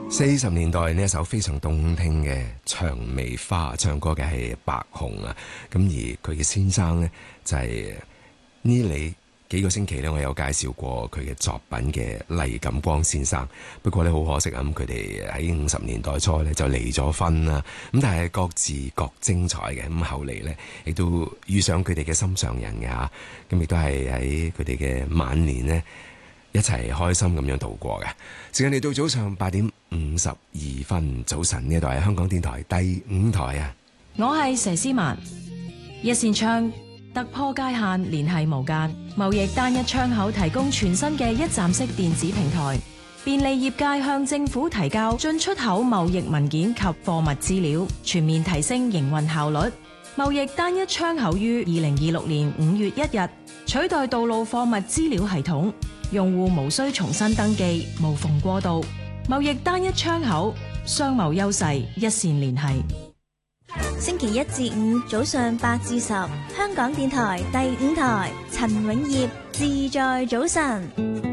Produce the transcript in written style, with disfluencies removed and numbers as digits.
40年代呢一首非常動聽嘅《薔薇花》，唱歌嘅係白虹啊。咁而佢嘅先生呢，就係呢里幾個星期呢，我有介紹過佢嘅作品嘅黎錦光先生。不過呢，好可惜啊，佢哋喺50年代初呢就離咗婚啦。咁但係各自各精彩嘅。咁後嚟呢，亦都遇上佢哋嘅心上人嘅嚇。咁亦都係喺佢哋嘅晚年呢，一齊開心咁樣度過嘅。時間嚟到早上8:52，早晨呢度係香港電台第5台啊。 我係佘詩曼。一線窗突破界限，聯繫無間，貿易單一窗口提供全新嘅一站式電子平台，便利業界向政府提交進出口貿易文件及貨物資料，全面提升營運效率。貿易單一窗口於2026年5月1日取代道路貨物資料系統，用戶無需重新登記，無縫過渡。貿易單一窗口，商貿優勢一線聯繫。 星期一至五早上8至10，香港電台第5台，陳永業自在早晨。